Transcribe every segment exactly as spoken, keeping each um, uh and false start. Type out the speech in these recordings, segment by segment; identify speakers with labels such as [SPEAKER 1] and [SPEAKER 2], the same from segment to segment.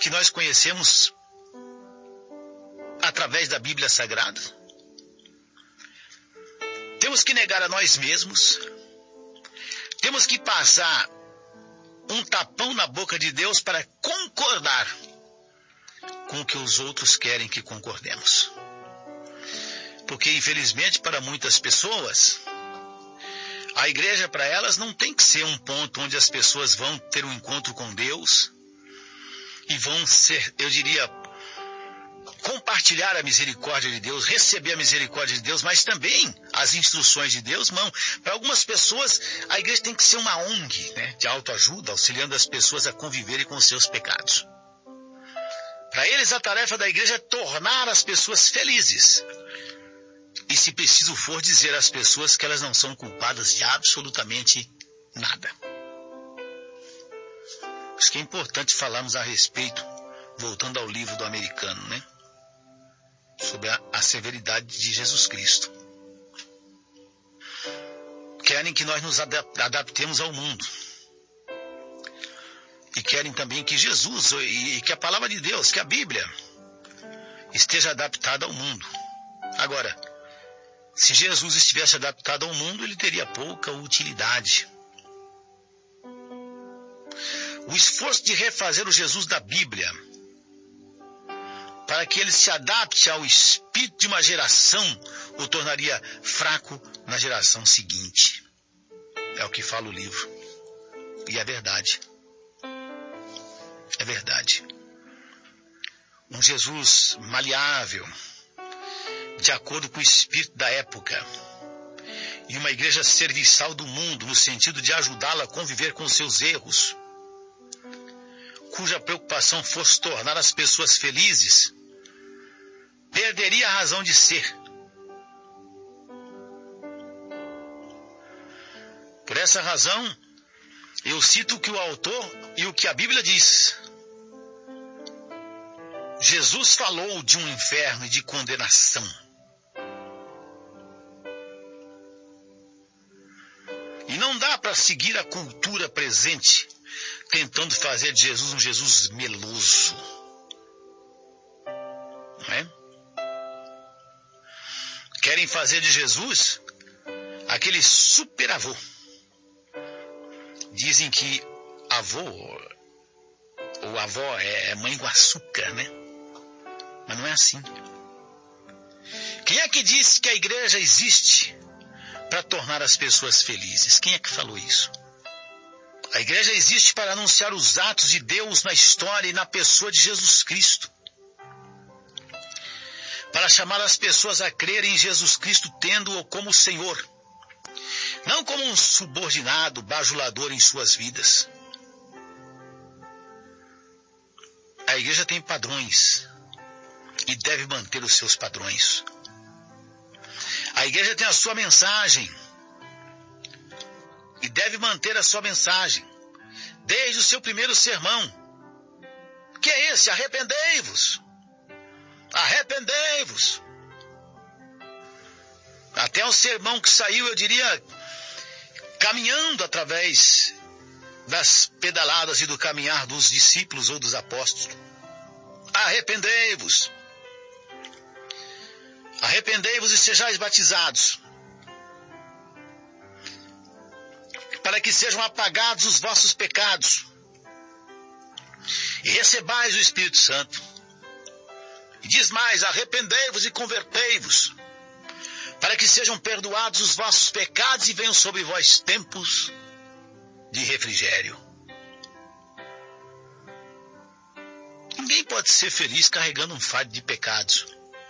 [SPEAKER 1] que nós conhecemos através da Bíblia Sagrada. Temos que negar a nós mesmos. Temos que passar um tapão na boca de Deus para concordar com o que os outros querem que concordemos. Porque, infelizmente, para muitas pessoas, a igreja para elas não tem que ser um ponto onde as pessoas vão ter um encontro com Deus e vão ser, eu diria, compartilhar a misericórdia de Deus, receber a misericórdia de Deus, mas também as instruções de Deus. Não. Para algumas pessoas, a igreja tem que ser uma O N G, né, de autoajuda, auxiliando as pessoas a conviverem com os seus pecados. Para eles, a tarefa da igreja é tornar as pessoas felizes. E, se preciso for, dizer às pessoas que elas não são culpadas de absolutamente nada. Acho que é importante falarmos a respeito, voltando ao livro do Americano, né? Sobre a, a severidade de Jesus Cristo. Querem que nós nos adaptemos ao mundo. E querem também que Jesus, e, e que a palavra de Deus, que a Bíblia, esteja adaptada ao mundo. Agora, se Jesus estivesse adaptado ao mundo, ele teria pouca utilidade. O esforço de refazer o Jesus da Bíblia, para que ele se adapte ao espírito de uma geração, o tornaria fraco na geração seguinte. É o que fala o livro. E é verdade. É verdade. Um Jesus maleável, de acordo com o espírito da época, e uma igreja serviçal do mundo, no sentido de ajudá-la a conviver com seus erros, cuja preocupação fosse tornar as pessoas felizes, perderia a razão de ser. Por essa razão, eu cito o que o autor e o que a Bíblia diz. Jesus falou de um inferno e de condenação. E não dá para seguir a cultura presente, tentando fazer de Jesus um Jesus meloso. Não é? Querem fazer de Jesus aquele super avô. Dizem que avô ou avó é mãe com açúcar, né? Mas não é assim. Quem é que disse que a igreja existe para tornar as pessoas felizes? Quem é que falou isso? A igreja existe para anunciar os atos de Deus na história e na pessoa de Jesus Cristo. Para chamar as pessoas a crerem em Jesus Cristo, tendo-o como Senhor. Não como um subordinado, bajulador em suas vidas. A igreja tem padrões e deve manter os seus padrões. A igreja tem a sua mensagem e deve manter a sua mensagem desde o seu primeiro sermão. Que é esse? Arrependei-vos. Arrependei-vos. Até o sermão que saiu, eu diria, caminhando através das pedaladas e do caminhar dos discípulos ou dos apóstolos. Arrependei-vos. Arrependei-vos e sejais batizados, para que sejam apagados os vossos pecados, e recebais o Espírito Santo. E diz mais, arrependei-vos e convertei-vos, para que sejam perdoados os vossos pecados e venham sobre vós tempos de refrigério. Ninguém pode ser feliz carregando um fardo de pecados.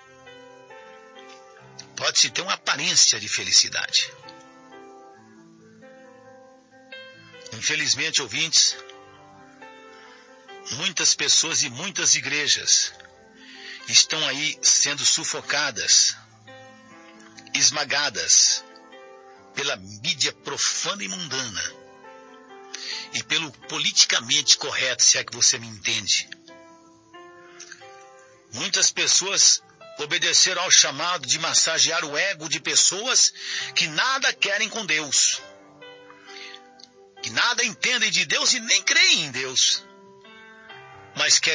[SPEAKER 1] Pode-se ter uma aparência de felicidade. Infelizmente, ouvintes, muitas pessoas e muitas igrejas estão aí sendo sufocadas, esmagadas pela mídia profana e mundana e pelo politicamente correto, se é que você me entende. Muitas pessoas obedeceram ao chamado de massagear o ego de pessoas que nada querem com Deus, que nada entendem de Deus e nem creem em Deus, mas querem